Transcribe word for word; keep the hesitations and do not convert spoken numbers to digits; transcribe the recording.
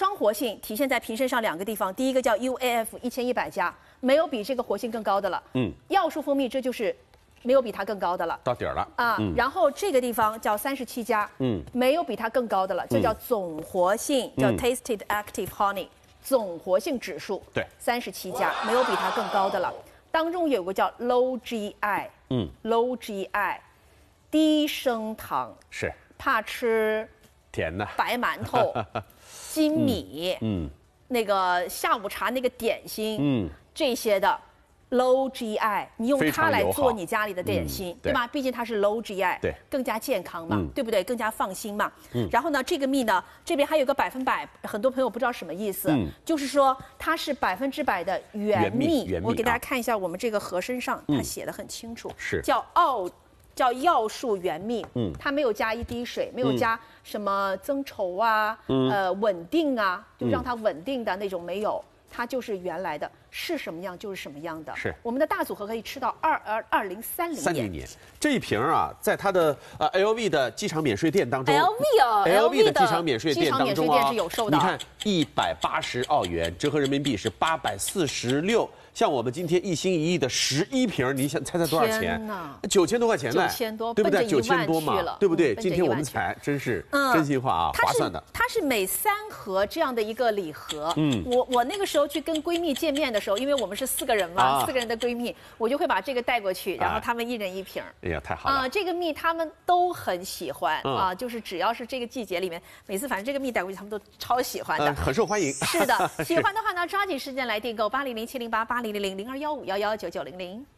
双活性体现在瓶身上两个地方，第一个叫 U A F 一千一百加，没有比这个活性更高的了。嗯，药树蜂蜜这就是没有比它更高的了， 到底儿了啊。 嗯、 然后这个地方叫三十七加，嗯，没有比它更高的了，这叫总活性，嗯、叫 Tasted Active Honey， 总活性指数对三十七加，没有比它更高的了。当中有个叫 Low G I， 嗯 ，Low G I， 低升糖是怕吃。 甜的白馒头、金米，嗯，嗯那个下午茶那个点心，嗯，这些的 low G I， 你用它来做你家里的点心，嗯、对, 对吧？毕竟它是 low G I， 对， 更加健康嘛， 嗯、 对不对？更加放心嘛。嗯、然后呢，这个蜜呢，这边还有个百分百，很多朋友不知道什么意思，嗯、就是说它是百分之百的原蜜。 原蜜我给大家看一下我们这个盒身上，它写的很清楚， 是叫澳。叫药树原蜜，嗯，它没有加一滴水，没有加什么增稠啊，嗯、呃，稳定啊，就让它稳定的那种没有，它就是原来的，是什么样就是什么样的。 是， 我们的大组合可以吃到二二二零三零年。 三零年这一瓶啊，在它的呃 L V 的机场免税店当中 ，L V 哦 ，L V 的机场免税店当中啊， 是有售的。 你看一百八十澳元，折合人民币是八百四十六。像我们今天一心一意的十一瓶，你想猜猜多少钱？九千多块钱呢， 九千多， 对不对？九千多嘛，对不对？ 嗯、 今天我们才真是真心话啊，划算的。 它是每三盒这样的一个礼盒。嗯，我我那个时候去跟闺蜜见面的时候，因为我们是四个人嘛，啊、四个人的闺蜜，我就会把这个带过去，然后他们一人一瓶。 哎呀，太好了！啊、 呃，这个蜜他们都很喜欢啊、嗯呃，就是只要是这个季节里面，每次反正这个蜜带过去，他们都超喜欢的， 呃、很受欢迎。 是的，喜欢的话呢，抓紧时间来订购八零零七零八八零零零零二幺五幺幺九九零零。